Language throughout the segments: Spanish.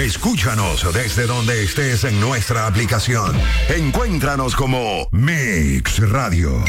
Escúchanos desde donde estés en nuestra aplicación. Encuéntranos como Mix Radio.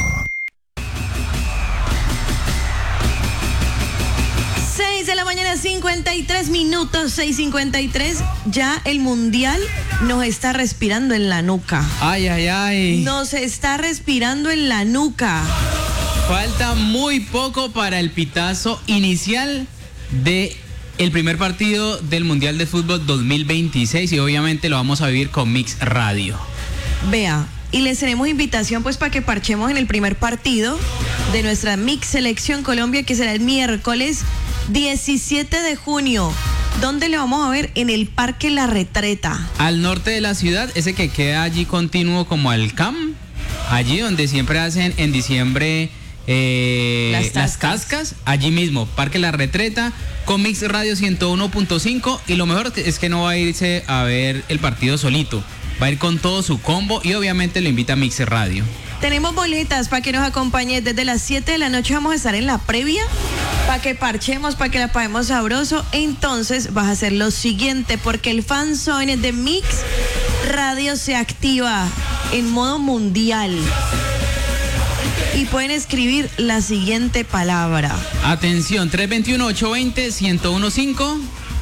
6 de la mañana, 53 minutos, 6:53. Ya el mundial nos está respirando en la nuca. Ay, ay, ay. Nos está respirando en la nuca. Falta muy poco para el pitazo inicial de el primer partido del Mundial de Fútbol 2026 y obviamente lo vamos a vivir con Mix Radio. Vea, y les tenemos invitación pues para que parchemos en el primer partido de nuestra Mix Selección Colombia, que será el miércoles 17 de junio. ¿Dónde le vamos a ver? En el Parque La Retreta. Al norte de la ciudad, ese que queda allí continuo como al CAM, allí donde siempre hacen en diciembre las tascas, allí mismo, Parque La Retreta, con Mix Radio 101.5, y lo mejor es que no va a irse a ver el partido solito, va a ir con todo su combo y obviamente lo invita a Mix Radio. Tenemos boletas para que nos acompañe desde las 7 de la noche. Vamos a estar en la previa para que parchemos, para que la paguemos sabroso. Entonces vas a hacer lo siguiente, porque el fanzone de Mix Radio se activa en modo mundial. Y pueden escribir la siguiente palabra. Atención, 321-820-1015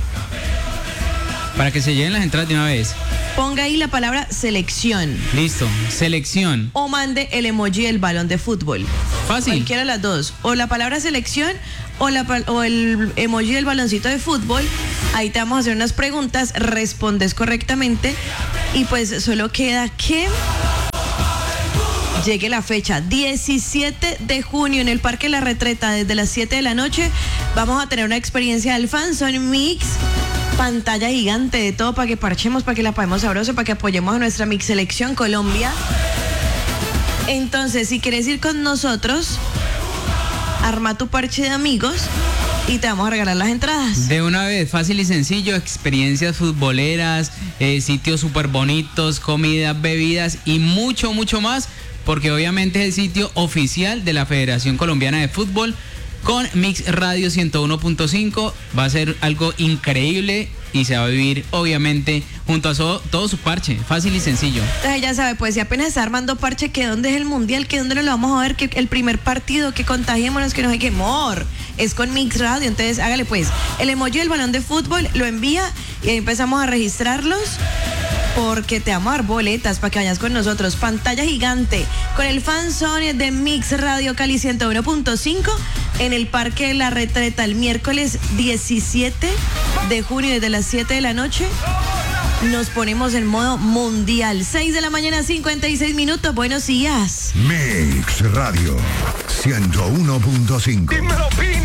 para que se lleven las entradas de una vez. Ponga ahí la palabra selección. Listo, selección. O mande el emoji del balón de fútbol. Fácil. Cualquiera de las dos. O la palabra selección o el emoji del baloncito de fútbol. Ahí te vamos a hacer unas preguntas, respondes correctamente y pues solo queda que llegue la fecha, 17 de junio en el Parque La Retreta, desde las 7 de la noche. Vamos a tener una experiencia del Fanzone Mix, pantalla gigante, de todo para que parchemos, para que la paguemos sabroso, para que apoyemos a nuestra Mix Selección Colombia. Entonces, si quieres ir con nosotros, arma tu parche de amigos y te vamos a regalar las entradas. De una vez, fácil y sencillo, experiencias futboleras, sitios súper bonitos, comidas, bebidas y mucho, mucho más, porque obviamente es el sitio oficial de la Federación Colombiana de Fútbol con Mix Radio 101.5. Va a ser algo increíble y se va a vivir obviamente junto a todo su parche, fácil y sencillo. Entonces ya sabe, pues si apenas está armando parche, que dónde es el mundial, que dónde nos lo vamos a ver, que el primer partido, que contagiémonos, que no hay que amor, es con Mix Radio. Entonces hágale pues el emoji del balón de fútbol, lo envía y ahí empezamos a registrarlos, porque te vamos a dar boletas para que vayas con nosotros. Pantalla gigante con el fanzone de Mix Radio Cali 101.5 en el Parque La Retreta el miércoles 17 de junio desde las 7 de la noche. Nos ponemos en modo mundial. 6 de la mañana, 56 minutos. Buenos días. Mix Radio 101.5.